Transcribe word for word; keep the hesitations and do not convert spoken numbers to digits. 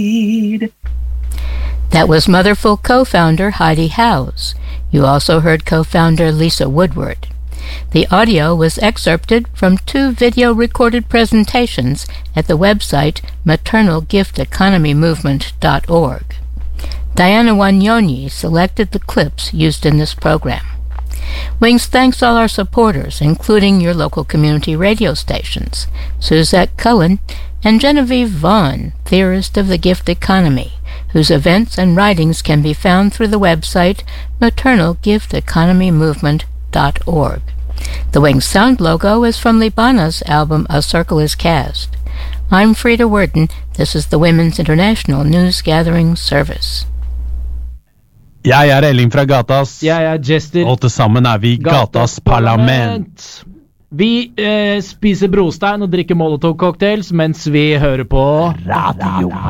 That was Motherful co-founder Heidi Howes. You also heard co-founder Lisa Woodward. The audio was excerpted from two video-recorded presentations at the website maternal gift economy movement dot org. Diana Wanyonyi selected the clips used in this program. Wings thanks all our supporters, including your local community radio stations, Suzette Cullen and Genevieve Vaughn, theorist of the gift economy, whose events and writings can be found through the website maternal gift economy movement dot org. The Wings sound logo is from Libana's album A Circle is Cast. I'm Frida Worden. This is the Women's International News Gathering Service. Jeg er Elling fra Gatas. Jeg er Jester. Og til sammen er vi Gatas, Gatas Parlament. Vi eh, spiser brostein og drikker Molotov-cocktails mens vi hører på Radio